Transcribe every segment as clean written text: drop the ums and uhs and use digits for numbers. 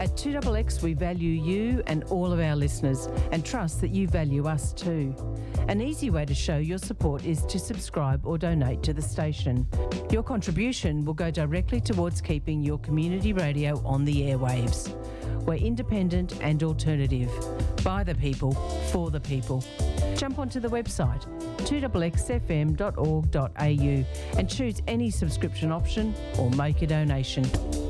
At 2XX, we value you and all of our listeners and trust that you value us too. An easy way to show your support is to subscribe or donate to the station. Your contribution will go directly towards keeping your community radio on the airwaves. We're independent and alternative. By the people, for the people. Jump onto the website 2xxfm.org.au and choose any subscription option or make a donation.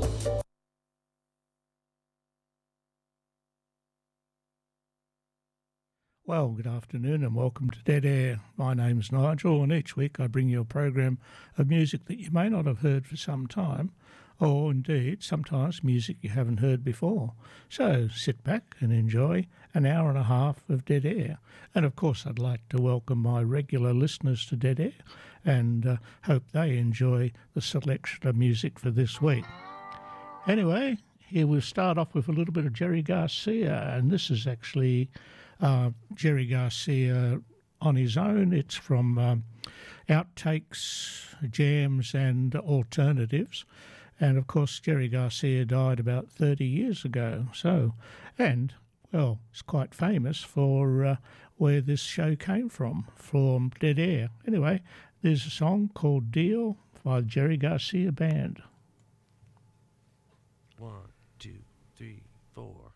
Well, good afternoon and welcome to Dead Air. My name's Nigel, and each week I bring you a program of music that you may not have heard for some time, or indeed sometimes music you haven't heard before. So sit back and enjoy an hour and a half of Dead Air. And of course I'd like to welcome my regular listeners to Dead Air and hope they enjoy the selection of music for this week. Anyway, here we'll start off with a little bit of Jerry Garcia, and this is actually Jerry Garcia on his own. It's from outtakes, jams and alternatives. And of course Jerry Garcia died about 30 years ago. So, and well, it's quite famous for where this show came from Dead Air. Anyway, there's a song called Deal by the Jerry Garcia Band. 1, 2, 3, 4.